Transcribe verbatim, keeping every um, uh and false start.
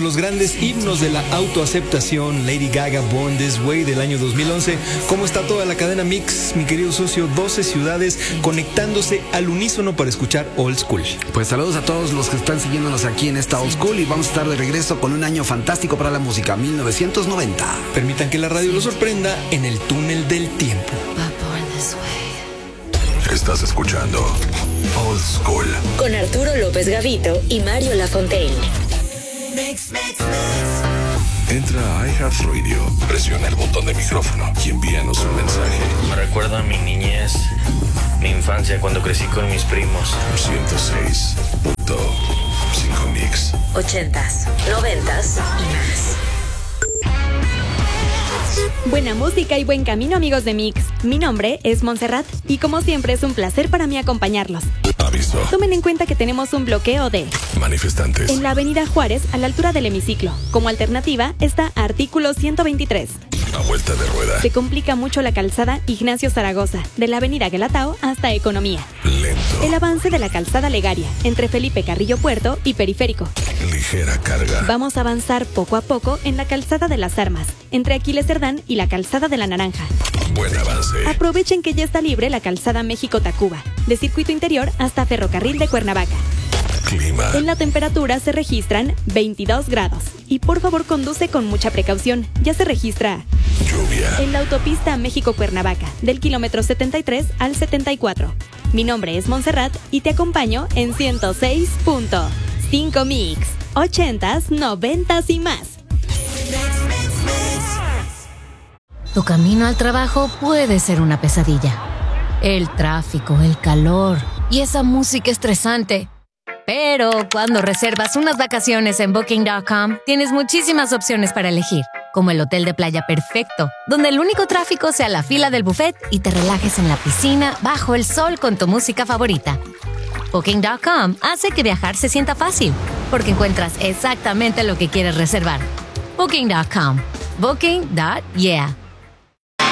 los grandes himnos de la autoaceptación, Lady Gaga, Born This Way del año dos mil once. ¿Cómo está toda la cadena Mix, mi querido socio? doce ciudades conectándose al unísono para escuchar Old School. Pues saludos a todos los que están siguiéndonos aquí en esta Old School y vamos a estar de regreso con un año fantástico para la música, mil novecientos noventa. Permitan que la radio lo sorprenda en el túnel del tiempo. Estás escuchando Old School con Arturo López Gavito y Mario Lafontaine. Mix, mix, mix. Entra a iHeartRadio, presiona el botón de micrófono y envíanos un mensaje. Me recuerda a mi niñez, mi infancia cuando crecí con mis primos. ciento seis punto cinco Mix. Ochentas, noventas y más. Buena música y buen camino, amigos de Mix. Mi nombre es Montserrat y como siempre es un placer para mí acompañarlos. Aviso. Tomen en cuenta que tenemos un bloqueo de manifestantes en la avenida Juárez a la altura del hemiciclo. Como alternativa está artículo ciento veintitrés. A vuelta de rueda. Se complica mucho la calzada Ignacio Zaragoza, de la avenida Guelatao hasta Economía. Lento. El avance de la calzada Legaria, entre Felipe Carrillo Puerto y Periférico. Ligera carga. Vamos a avanzar poco a poco en la calzada de las Armas, entre Aquiles Cerdán y la calzada de la Naranja. Buen avance. Aprovechen que ya está libre la calzada México-Tacuba, de Circuito Interior hasta Ferrocarril de Cuernavaca. Clima. En la temperatura se registran veintidós grados. Y por favor conduce con mucha precaución. Ya se registra lluvia en la autopista México-Cuernavaca, del kilómetro setenta y tres al setenta y cuatro. Mi nombre es Montserrat y te acompaño en ciento seis punto cinco Mix. Ochentas, noventas y más. Tu camino al trabajo puede ser una pesadilla. El tráfico, el calor y esa música estresante. Pero cuando reservas unas vacaciones en Booking punto com, tienes muchísimas opciones para elegir, como el hotel de playa perfecto, donde el único tráfico sea la fila del buffet y te relajes en la piscina bajo el sol con tu música favorita. Booking punto com hace que viajar se sienta fácil, porque encuentras exactamente lo que quieres reservar. Booking punto com. Booking. Yeah.